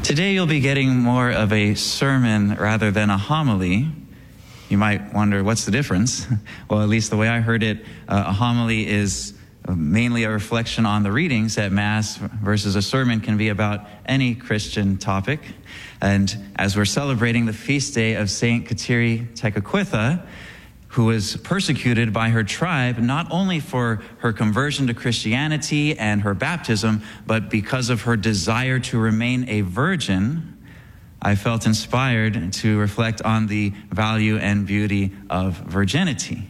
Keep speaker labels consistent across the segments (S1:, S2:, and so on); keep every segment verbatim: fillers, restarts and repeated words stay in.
S1: Today you'll be getting more of a sermon rather than a homily. You might wonder, what's the difference? Well, at least the way I heard it, uh, a homily is mainly a reflection on the readings at Mass versus a sermon can be about any Christian topic. And as we're celebrating the feast day of Saint Kateri Tekakwitha, who was persecuted by her tribe, not only for her conversion to Christianity and her baptism, but because of her desire to remain a virgin, I felt inspired to reflect on the value and beauty of virginity.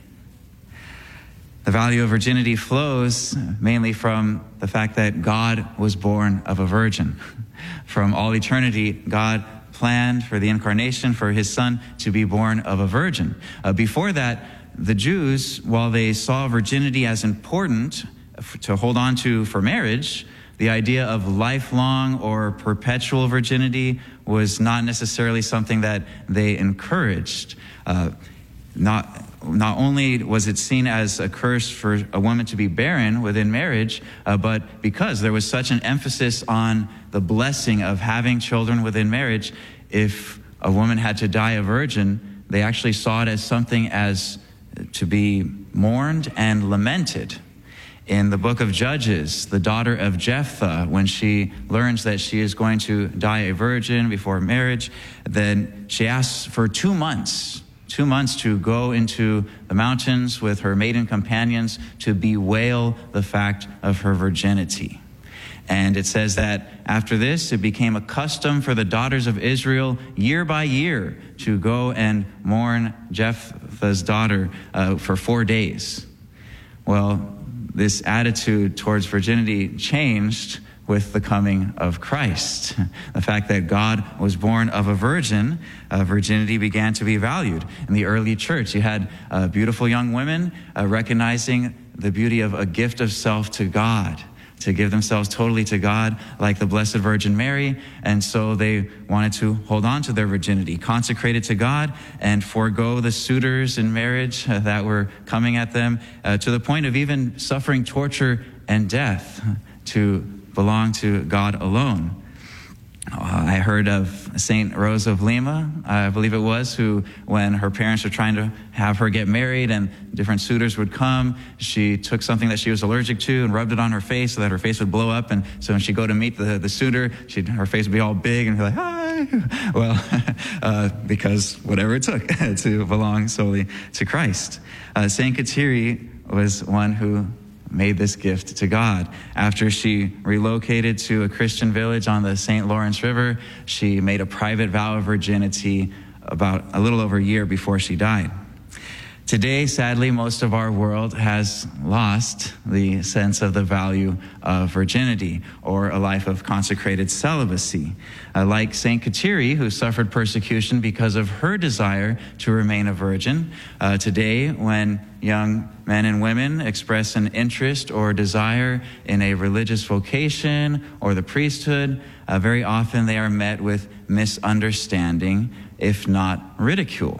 S1: The value of virginity flows mainly from the fact that God was born of a virgin. From all eternity, God planned for the incarnation, for his son to be born of a virgin. Uh, before that, the Jews, while they saw virginity as important to hold on to for marriage, the idea of lifelong or perpetual virginity was not necessarily something that they encouraged. Uh, not Not only was it seen as a curse for a woman to be barren within marriage, uh, but because there was such an emphasis on the blessing of having children within marriage, if a woman had to die a virgin, they actually saw it as something as to be mourned and lamented. In the book of Judges, the daughter of Jephthah, when she learns that she is going to die a virgin before marriage, then she asks for two months Two months to go into the mountains with her maiden companions to bewail the fact of her virginity. And it says that after this, it became a custom for the daughters of Israel year by year to go and mourn Jephthah's daughter uh, for four days. Well, this attitude towards virginity changed with the coming of Christ. The fact that God was born of a virgin, uh, virginity began to be valued. In the early church, you had uh, beautiful young women uh, recognizing the beauty of a gift of self to God, to give themselves totally to God, like the Blessed Virgin Mary. And so they wanted to hold on to their virginity, consecrate it to God, and forego the suitors in marriage uh, that were coming at them, uh, to the point of even suffering torture and death to belong to God alone. Uh, I heard of Saint Rose of Lima, I believe it was, who, when her parents were trying to have her get married and different suitors would come, she took something that she was allergic to and rubbed it on her face so that her face would blow up. And so when she'd go to meet the, the suitor, she'd, her face would be all big and be like, hi. Well, uh, because whatever it took to belong solely to Christ. Uh, Saint Kateri was one who made this gift to God. After she relocated to a Christian village on the Saint Lawrence River, she made a private vow of virginity about a little over a year before she died. Today, sadly, most of our world has lost the sense of the value of virginity or a life of consecrated celibacy. Uh, like Saint Kateri, who suffered persecution because of her desire to remain a virgin, uh, today, when young men and women express an interest or desire in a religious vocation or the priesthood, uh, very often they are met with misunderstanding, if not ridicule.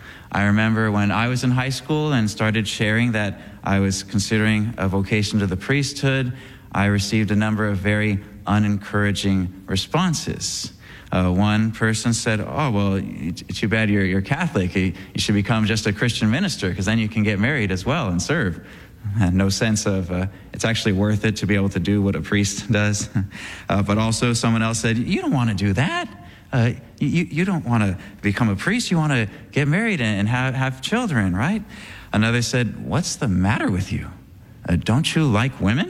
S1: I remember when I was in high school and started sharing that I was considering a vocation to the priesthood, I received a number of very unencouraging responses. Uh, one person said, oh, well, it's too bad you're, you're Catholic. You, you should become just a Christian minister because then you can get married as well and serve. And no sense of uh, it's actually worth it to be able to do what a priest does. Uh, but also someone else said, you don't want to do that. Uh, you, you don't want to become a priest. You want to get married and have, have children, right? Another said, what's the matter with you? Uh, don't you like women?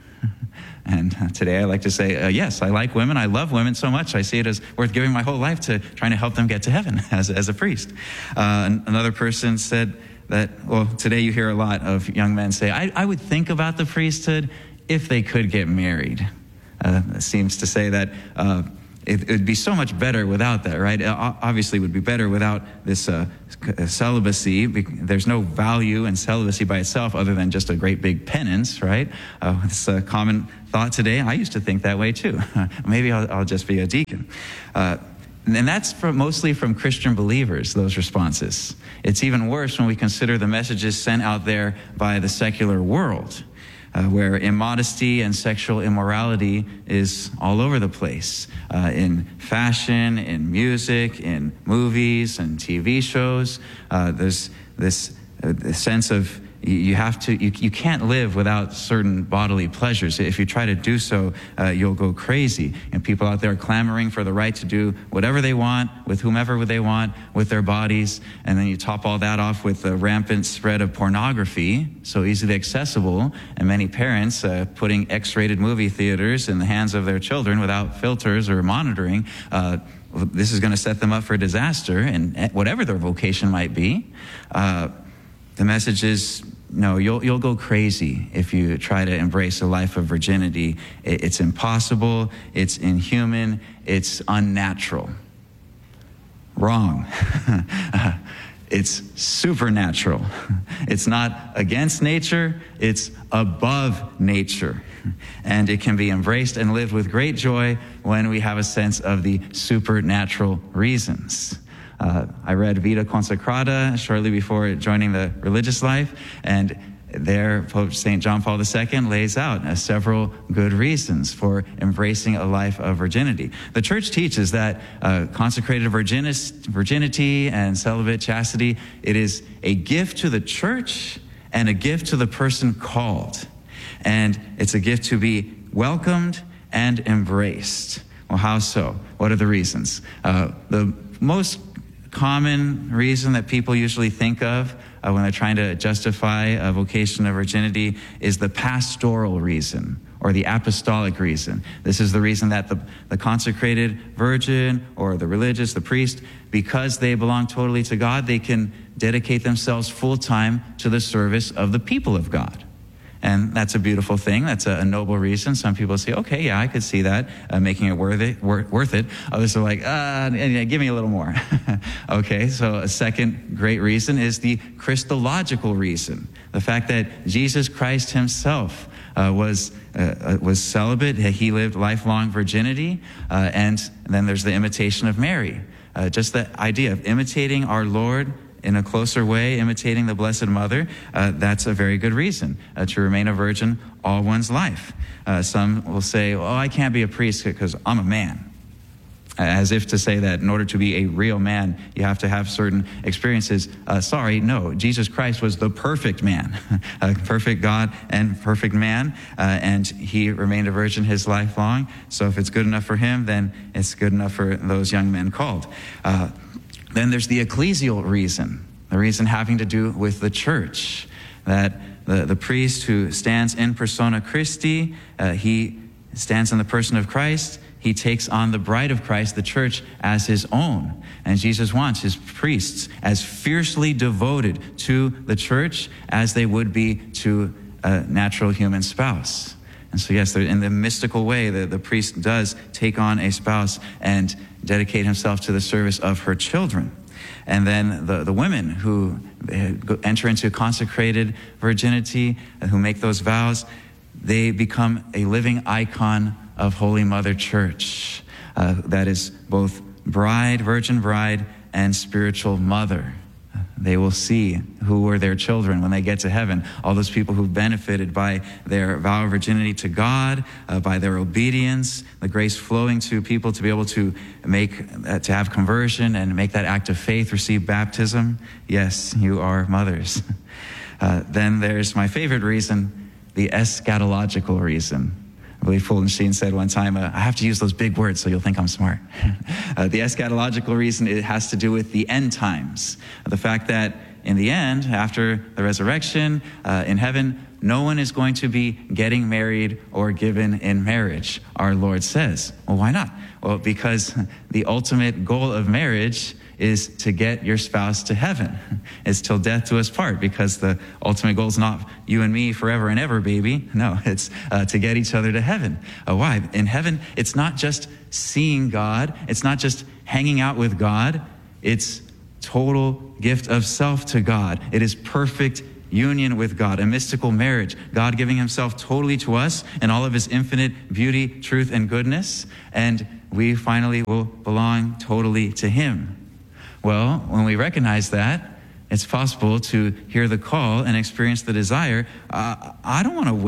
S1: And today I like to say, uh, yes, I like women. I love women so much. I see it as worth giving my whole life to trying to help them get to heaven as, as a priest. Uh, another person said that, well, today you hear a lot of young men say, I, I would think about the priesthood if they could get married. Uh, it seems to say that uh, it would be so much better without that, right? Obviously, it would be better without this uh, celibacy. There's no value in celibacy by itself other than just a great big penance, right? Uh, it's a common thought today. I used to think that way too. Maybe I'll, I'll just be a deacon. Uh, and that's from, mostly from Christian believers, those responses. It's even worse when we consider the messages sent out there by the secular world. uh, where immodesty and sexual immorality is all over the place, uh, in fashion, in music, in movies and T V shows. Uh, there's this uh, sense of you have to, you, you can't live without certain bodily pleasures. If you try to do so, uh, you'll go crazy. And people out there clamoring for the right to do whatever they want, with whomever they want, with their bodies. And then you top all that off with the rampant spread of pornography, so easily accessible, and many parents uh, putting X-rated movie theaters in the hands of their children without filters or monitoring. Uh, this is going to set them up for disaster, and whatever their vocation might be. Uh, the message is, no, you'll you'll go crazy if you try to embrace a life of virginity. It, it's impossible, it's inhuman, it's unnatural. Wrong. It's supernatural. It's not against nature, it's above nature. And it can be embraced and lived with great joy when we have a sense of the supernatural reasons. Uh, I read Vita Consacrata shortly before joining the religious life, and there Pope Saint John Paul the Second lays out uh, several good reasons for embracing a life of virginity. The Church teaches that uh, consecrated virginis, virginity and celibate chastity, it is a gift to the Church and a gift to the person called. And it's a gift to be welcomed and embraced. Well, how so? What are the reasons? Uh, the most common reason that people usually think of uh, when they're trying to justify a vocation of virginity is the pastoral reason or the apostolic reason. This is the reason that the, the consecrated virgin or the religious, the priest, because they belong totally to God, they can dedicate themselves full-time to the service of the people of God. And that's a beautiful thing. That's a, a noble reason. Some people say, okay, yeah, I could see that, uh, making it worth it. Wor- worth it. Others are like, uh, yeah, give me a little more. Okay, so a second great reason is the Christological reason. The fact that Jesus Christ himself uh, was uh, was celibate. He lived lifelong virginity. Uh, and then there's the imitation of Mary. Uh, just the idea of imitating our Lord in a closer way, imitating the Blessed Mother, uh, that's a very good reason uh, to remain a virgin all one's life. Uh, some will say, oh, I can't be a priest because I'm a man. As if to say that in order to be a real man, you have to have certain experiences. Uh, sorry, no, Jesus Christ was the perfect man, a perfect God and perfect man, uh, and he remained a virgin his life long. So if it's good enough for him, then it's good enough for those young men called. Uh, Then there's the ecclesial reason, the reason having to do with the church, that the, the priest who stands in persona Christi, uh, he stands in the person of Christ, he takes on the bride of Christ, the church, as his own. And Jesus wants his priests as fiercely devoted to the church as they would be to a natural human spouse. And so, yes, in the mystical way, the, the priest does take on a spouse and dedicate himself to the service of her children. And then the, the women who enter into consecrated virginity, who make those vows, they become a living icon of Holy Mother Church. Uh, that is both bride, virgin bride, and spiritual mother. They will see who were their children when they get to heaven. All those people who've benefited by their vow of virginity to God, uh, by their obedience, the grace flowing to people to be able to make, uh, to have conversion and make that act of faith, receive baptism. Yes, you are mothers. Uh, then there's my favorite reason, the eschatological reason. I believe Fulton-Sheen said one time, uh, I have to use those big words so you'll think I'm smart. uh, the eschatological reason, it has to do with the end times. The fact that in the end, after the resurrection, uh, in heaven, no one is going to be getting married or given in marriage, our Lord says. Well, why not? Well, because the ultimate goal of marriage is to get your spouse to heaven. It's till death do us part, because the ultimate goal is not you and me forever and ever, baby. No, it's uh, to get each other to heaven. Uh, why? In heaven, it's not just seeing God. It's not just hanging out with God. It's total gift of self to God. It is perfect union with God, a mystical marriage, God giving himself totally to us and all of his infinite beauty, truth, and goodness, and we finally will belong totally to him. Well, when we recognize that, it's possible to hear the call and experience the desire. Uh, I don't want to wait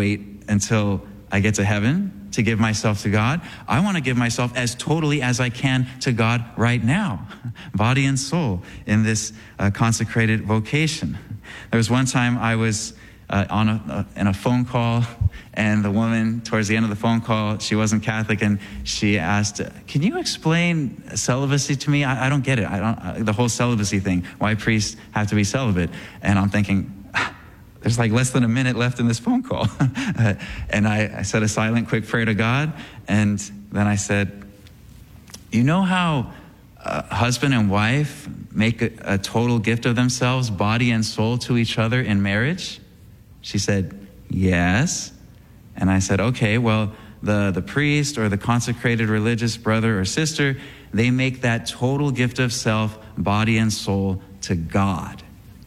S1: until I get to heaven to give myself to God. I want to give myself as totally as I can to God right now, body and soul, in this uh, consecrated vocation. There was one time I was uh, on a, uh, in a phone call, and the woman, towards the end of the phone call, she wasn't Catholic, and she asked, "Can you explain celibacy to me? I, I don't get it. I don't uh, the whole celibacy thing. Why priests have to be celibate?" And I'm thinking, there's like less than a minute left in this phone call. uh, and I, I said a silent, quick prayer to God, and then I said, "You know how uh, husband and wife make a, a total gift of themselves, body and soul, to each other in marriage?" She said, "Yes." And I said, "Okay, well, the, the priest or the consecrated religious brother or sister, they make that total gift of self, body and soul, to God."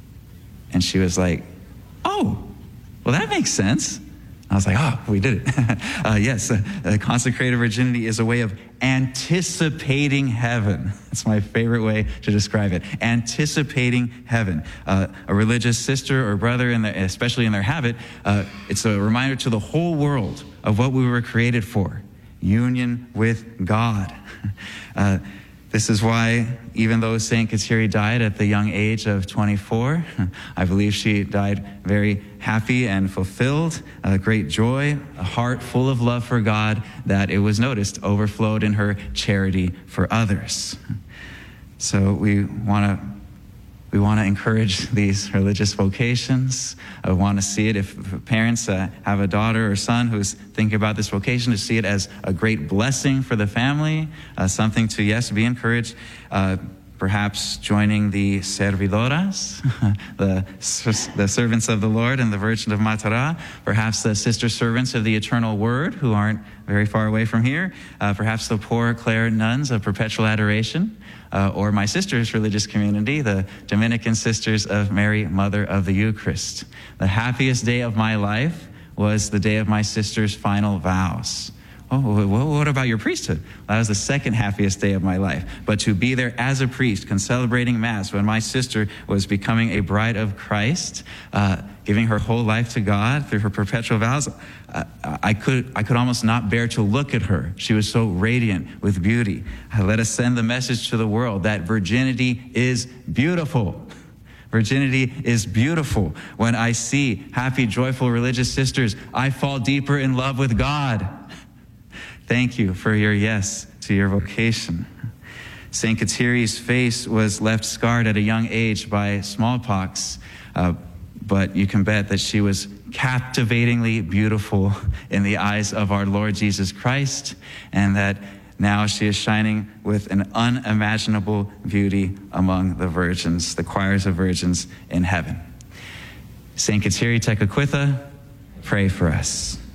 S1: And she was like, "Oh, well, that makes sense." I was like, "Oh, we did it." uh, yes, uh, uh, consecrated virginity is a way of anticipating heaven. That's my favorite way to describe it. Anticipating heaven. Uh, a religious sister or brother, in the, especially in their habit, uh, it's a reminder to the whole world of what we were created for: union with God. Uh, This is why, even though Saint Kateri died at the young age of twenty-four, I believe she died very happy and fulfilled, a great joy, a heart full of love for God that, it was noticed, overflowed in her charity for others. So we want to we want to encourage these religious vocations. I want to see it, if parents uh, have a daughter or son who's thinking about this vocation, to see it as a great blessing for the family, uh, something to, yes, be encouraged. Uh, perhaps joining the servidoras, the, the servants of the Lord and the Virgin of Matará, perhaps the sister servants of the Eternal Word, who aren't very far away from here, uh, perhaps the Poor Clare nuns of Perpetual Adoration, Uh, or my sister's religious community, the Dominican Sisters of Mary, Mother of the Eucharist. The happiest day of my life was the day of my sister's final vows. Oh, what about your priesthood? That was the second happiest day of my life. But to be there as a priest, concelebrating Mass, when my sister was becoming a bride of Christ, uh, giving her whole life to God through her perpetual vows, uh, I could I could almost not bear to look at her. She was so radiant with beauty. Uh, let us send the message to the world that virginity is beautiful. Virginity is beautiful. When I see happy, joyful religious sisters, I fall deeper in love with God. Thank you for your yes to your vocation. Saint Kateri's face was left scarred at a young age by smallpox, uh, but you can bet that she was captivatingly beautiful in the eyes of our Lord Jesus Christ, and that now she is shining with an unimaginable beauty among the virgins, the choirs of virgins in heaven. Saint Kateri Tekakwitha, pray for us.